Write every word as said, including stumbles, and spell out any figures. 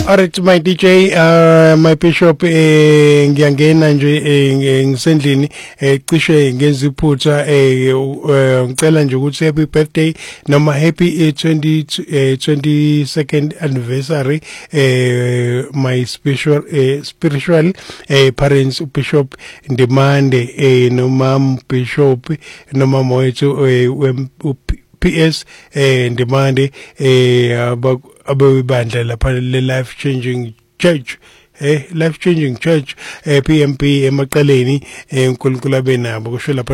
Alright, my D J, uh, my bishop, eh, ngiyangena nje eh, ngisendlini eh cishe ngenza iphutha eh ngicela nje ukuthi happy birthday noma happy twenty twenty-second anniversary eh my spiritual eh, spiritual eh parents Bishop Ndimande eh nomam Bishop noma moethu eh P S eh Ndimande eh abebandla lapha le life changing church eh life changing church eh P M P emaqaleni eh uNkulunkulu abe nabo kusho lapha